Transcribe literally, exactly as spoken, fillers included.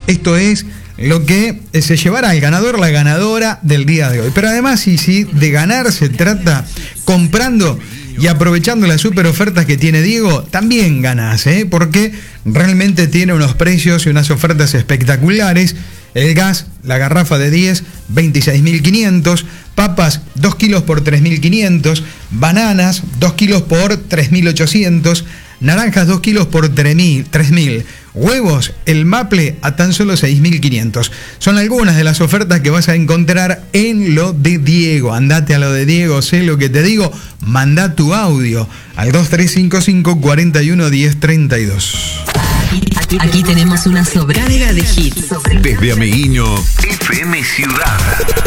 Esto es lo que se llevará al ganador, la ganadora del día de hoy. Pero además, y si de ganar se trata comprando y aprovechando las super ofertas que tiene Diego, también ganás, ¿eh? Porque realmente tiene unos precios y unas ofertas espectaculares. El gas, la garrafa de diez, veintiséis mil quinientos. Papas, dos kilos por tres mil quinientos. Bananas, dos kilos por tres mil ochocientos. Naranjas, dos kilos por tres mil. Huevos, el Maple a tan solo seis mil quinientos. Son algunas de las ofertas que vas a encontrar en lo de Diego. Andate a lo de Diego, sé lo que te digo. Manda tu audio al dos tres cinco cinco, cuatro uno, uno cero, tres dos. Aquí tenemos una sobrecarga de hits. Desde Ameguino, F M Ciudad.